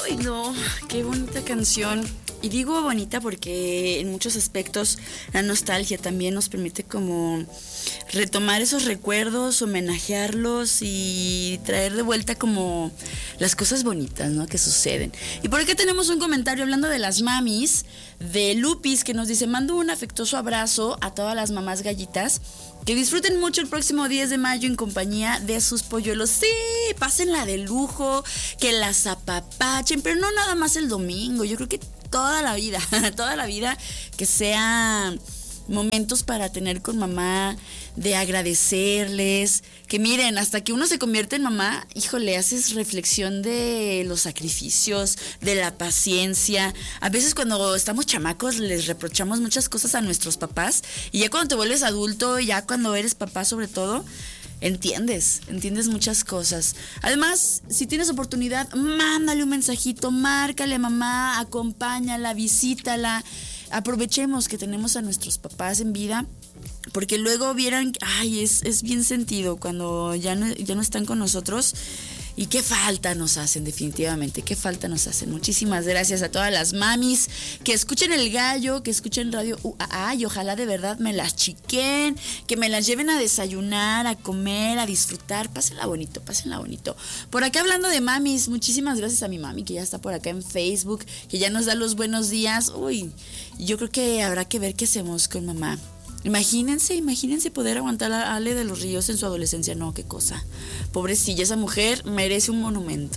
Ay, no, qué bonita canción. Y digo bonita porque en muchos aspectos la nostalgia también nos permite como retomar esos recuerdos, homenajearlos y traer de vuelta como las cosas bonitas, ¿no?, que suceden. Y por acá tenemos un comentario hablando de las mamis, de Lupis, que nos dice: mando un afectuoso abrazo a todas las mamás gallitas, que disfruten mucho el próximo 10 de mayo en compañía de sus polluelos. Sí, pásenla de lujo, que las apapachen, pero no nada más el domingo. Yo creo que toda la vida, que sea momentos para tener con mamá, de agradecerles, que miren, hasta que uno se convierte en mamá, híjole, haces reflexión de los sacrificios, de la paciencia. A veces cuando estamos chamacos les reprochamos muchas cosas a nuestros papás, y ya cuando te vuelves adulto, ya cuando eres papá sobre todo, entiendes muchas cosas. Además, si tienes oportunidad, mándale un mensajito, márcale a mamá, acompáñala, visítala. Aprovechemos que tenemos a nuestros papás en vida, porque luego vieran, ay, es bien sentido cuando ya no están con nosotros. Y qué falta nos hacen, definitivamente, qué falta nos hacen. Muchísimas gracias a todas las mamis que escuchen El Gallo, que escuchen Radio UAA, y ojalá de verdad me las chiquen, que me las lleven a desayunar, a comer, a disfrutar. Pásenla bonito, pásenla bonito. Por acá hablando de mamis, muchísimas gracias a mi mami, que ya está por acá en Facebook, que ya nos da los buenos días. Uy, yo creo que habrá que ver qué hacemos con mamá. Imagínense poder aguantar a Ale de los Ríos en su adolescencia. No, qué cosa. Pobrecilla, esa mujer merece un monumento.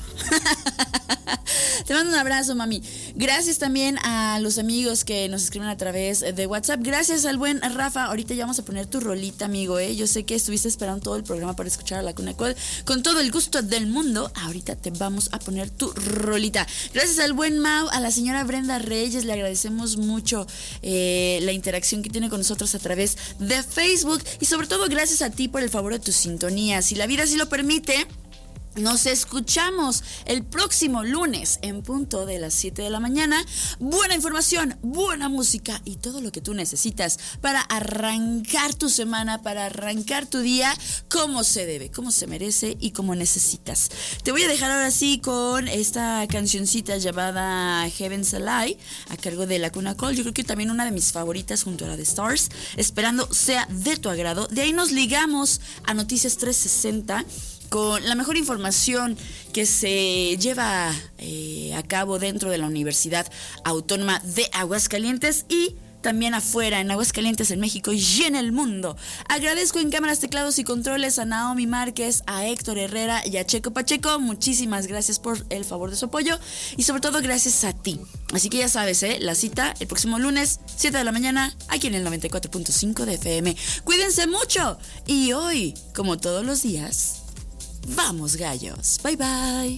Te mando un abrazo, mami. Gracias también a los amigos que nos escriben a través de WhatsApp. Gracias al buen Rafa. Ahorita ya vamos a poner tu rolita, amigo, ¿eh? Yo sé que estuviste esperando todo el programa para escuchar a la Cuna Col. Con todo el gusto del mundo, ahorita te vamos a poner tu rolita. Gracias al buen Mau, a la señora Brenda Reyes. Le agradecemos mucho la interacción que tiene con nosotros a través de Facebook. Y sobre todo, gracias a ti por el favor de tu sintonía. Si la vida así lo permite, nos escuchamos el próximo lunes en punto de las 7 de la mañana. Buena información, buena música y todo lo que tú necesitas para arrancar tu semana, para arrancar tu día como se debe, como se merece y como necesitas. Te voy a dejar ahora sí con esta cancioncita llamada Heaven's Alive, a cargo de la Cuna Col. Yo creo que también una de mis favoritas junto a la de Stars, esperando sea de tu agrado. De ahí nos ligamos a Noticias 360 con la mejor información que se lleva a cabo dentro de la Universidad Autónoma de Aguascalientes y también afuera, en Aguascalientes, en México y en el mundo. Agradezco en cámaras, teclados y controles a Naomi Márquez, a Héctor Herrera y a Checo Pacheco. Muchísimas gracias por el favor de su apoyo y sobre todo gracias a ti. Así que ya sabes, la cita el próximo lunes, 7 de la mañana, aquí en el 94.5 de FM. Cuídense mucho y hoy, como todos los días, vamos gallos. Bye bye.